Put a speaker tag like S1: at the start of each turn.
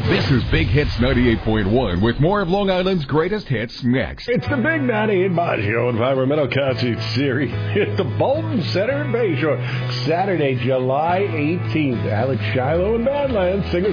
S1: This is Big Hits 98.1 with more of Long Island's greatest hits next.
S2: It's the Big 98 Show Environmental Concert Series at the Bolton Center in Bayshore. Saturday, July 18th. Alex Shiloh and Badlands, singer